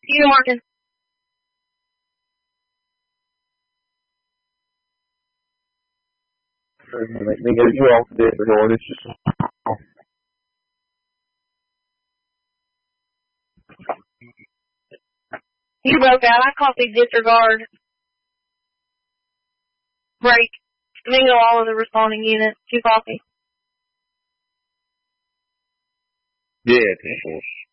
You Martin. They get you off the Discord. It's just. You broke out. I copied disregard. Break. Mingle all of the responding units. You copy. Yeah, 10-4.